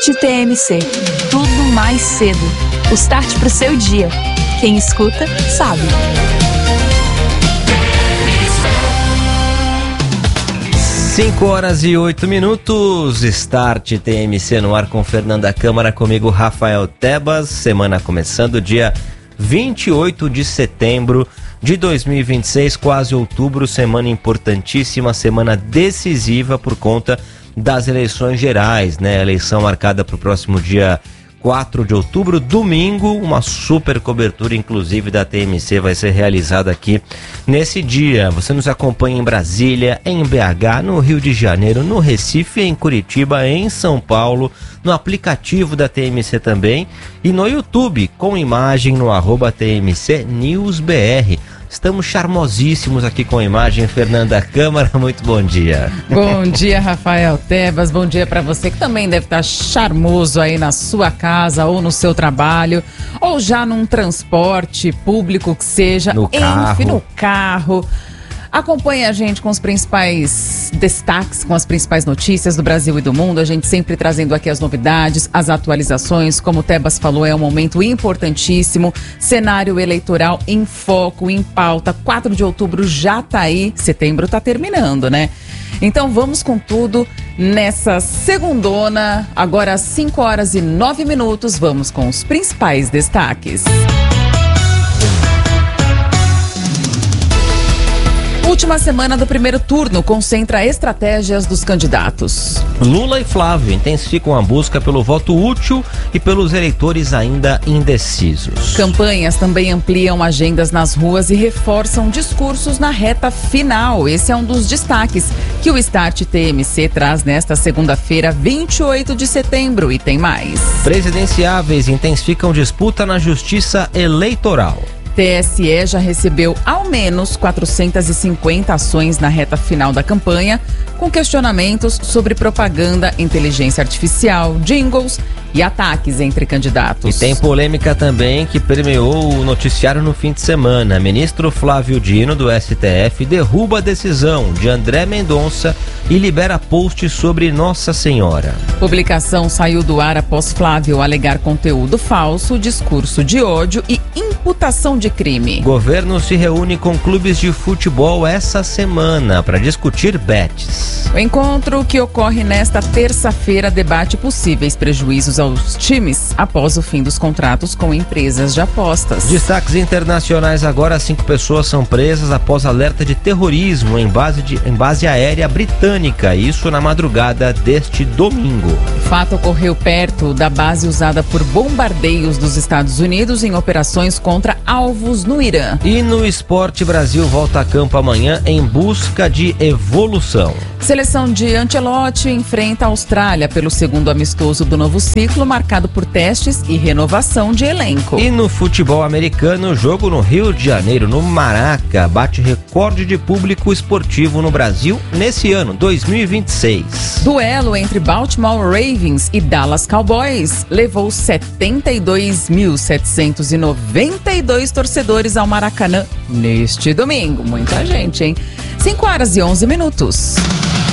Start TMC. Tudo mais cedo. O start pro seu dia. Quem escuta, sabe. Cinco horas e 8 minutos, Start TMC no ar com Fernanda Câmara, comigo Rafael Tebas, semana começando dia 28 de setembro de 2026, quase outubro, semana importantíssima, semana decisiva por conta das eleições gerais, né? Eleição marcada para o próximo dia 4 de outubro, domingo, uma super cobertura, inclusive, da TMC vai ser realizada aqui nesse dia. Você nos acompanha em Brasília, em BH, no Rio de Janeiro, no Recife, em Curitiba, em São Paulo, no aplicativo da TMC também e no YouTube, com imagem no @TMCNewsBR. Estamos charmosíssimos aqui com a imagem. Fernanda Câmara, muito bom dia. Bom dia, Rafael Tebas. Bom dia para você que também deve estar charmoso aí na sua casa ou no seu trabalho ou já num transporte público que seja, no carro. Acompanhe a gente com os principais destaques, com as principais notícias do Brasil e do mundo. A gente sempre trazendo aqui as novidades, as atualizações. Como o Tebas falou, é um momento importantíssimo. Cenário eleitoral em foco, em pauta. 4 de outubro já tá aí. Setembro tá terminando, né? Então vamos com tudo nessa segundona. Agora às 5 horas e 9 minutos. Vamos com os principais destaques. Última semana do primeiro turno concentra estratégias dos candidatos. Lula e Flávio intensificam a busca pelo voto útil e pelos eleitores ainda indecisos. Campanhas também ampliam agendas nas ruas e reforçam discursos na reta final. Esse é um dos destaques que o Start TMC traz nesta segunda-feira, 28 de setembro. E tem mais. Presidenciáveis intensificam disputa na Justiça Eleitoral. TSE já recebeu ao menos 450 ações na reta final da campanha, com questionamentos sobre propaganda, inteligência artificial, jingles e ataques entre candidatos. E tem polêmica também que permeou o noticiário no fim de semana. Ministro Flávio Dino, do STF, derruba a decisão de André Mendonça e libera post sobre Nossa Senhora. Publicação saiu do ar após Flávio alegar conteúdo falso, discurso de ódio e imputação de crime. Governo se reúne com clubes de futebol essa semana para discutir bets. O encontro que ocorre nesta terça-feira debate possíveis prejuízos aos times após o fim dos contratos com empresas de apostas. Destaques internacionais agora: 5 pessoas são presas após alerta de terrorismo em base aérea britânica, isso na madrugada deste domingo. O fato ocorreu perto da base usada por bombardeios dos Estados Unidos em operações contra alvos no Irã. E no esporte, Brasil volta a campo amanhã em busca de evolução. Seleção de Ancelotti enfrenta a Austrália pelo segundo amistoso do novo ciclo, marcado por testes e renovação de elenco. E no futebol americano, jogo no Rio de Janeiro, no Maraca, bate recorde de público esportivo no Brasil nesse ano, 2026. Duelo entre Baltimore Ravens e Dallas Cowboys levou 72.792 torcedores ao Maracanã neste domingo. Muita gente, hein? 5 horas e 11 minutos.